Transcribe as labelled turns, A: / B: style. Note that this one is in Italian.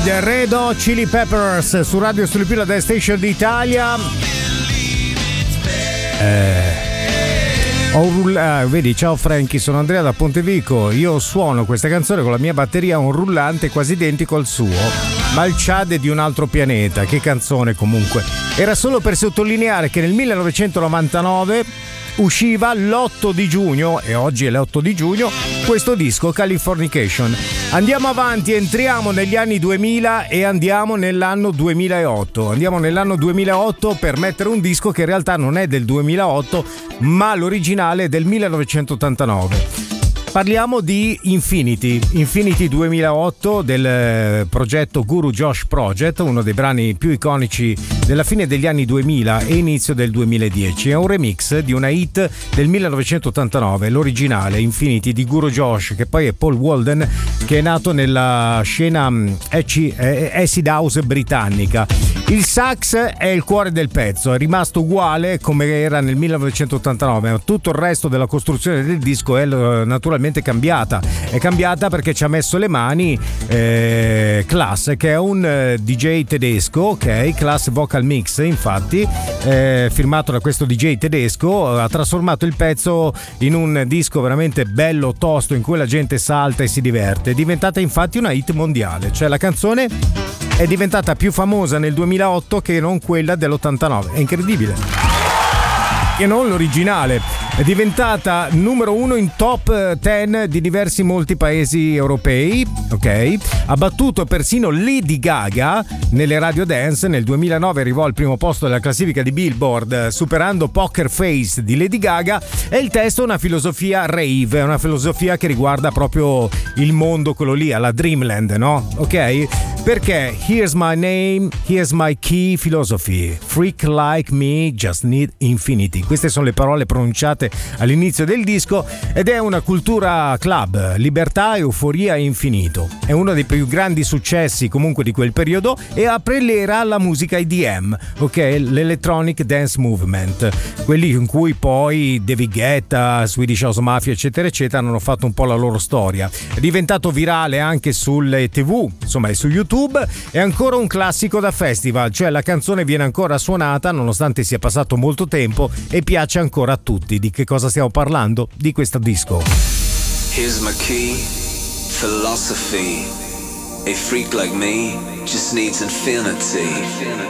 A: The Red Hot Chili Peppers su Radio Stupila da Station d'Italia. Vedi, ciao Frankie, sono Andrea da Pontevico. Io suono questa canzone con la mia batteria a un rullante quasi identico al suo, ma il Chad è di un altro pianeta. Che canzone comunque. Era solo per sottolineare che nel 1999 usciva l'8 di giugno, e oggi è l'8 di giugno, questo disco Californication. Andiamo avanti, entriamo negli anni 2000 e andiamo nell'anno 2008. Andiamo nell'anno 2008 per mettere un disco che in realtà non è del 2008, ma l'originale è del 1989. Parliamo di Infinity 2008 del progetto Guru Josh Project, uno dei brani più iconici della fine degli anni 2000 e inizio del 2010. È un remix di una hit del 1989, l'originale Infinity di Guru Josh, che poi è Paul Walden, che è nato nella scena acid house britannica. Il sax è il cuore del pezzo, è rimasto uguale come era nel 1989, ma tutto il resto della costruzione del disco è naturalmente cambiata. È cambiata perché ci ha messo le mani Klass, che è un DJ tedesco, ok? Klass Vocal Mix, infatti, firmato da questo DJ tedesco, ha trasformato il pezzo in un disco veramente bello, tosto, in cui la gente salta e si diverte. È diventata infatti una hit mondiale, cioè la canzone è diventata più famosa nel 2008 che non quella dell'89. È incredibile. Che non l'originale. È diventata numero 1 in top 10 di molti paesi europei, ok? Ha battuto persino Lady Gaga nelle radio dance. Nel 2009 arrivò al primo posto della classifica di Billboard, superando Poker Face di Lady Gaga. E il testo è una filosofia rave, è una filosofia che riguarda proprio il mondo, quello lì, alla Dreamland, no? Ok? Perché here's my name, here's my key philosophy. Freak like me just need infinity. Queste sono le parole pronunciate all'inizio del disco ed è una cultura club, libertà, euforia e infinito. È uno dei più grandi successi comunque di quel periodo e apre l'era alla musica EDM, ok? L'Electronic Dance Movement, quelli in cui poi David Guetta, Swedish House Mafia eccetera eccetera hanno fatto un po' la loro storia. È diventato virale anche sulle TV, insomma, e su YouTube. È ancora un classico da festival, cioè la canzone viene ancora suonata nonostante sia passato molto tempo e piace ancora a tutti. Di che cosa stiamo parlando? Di questo disco.
B: Here's my key philosophy. A freak like me just needs infinity.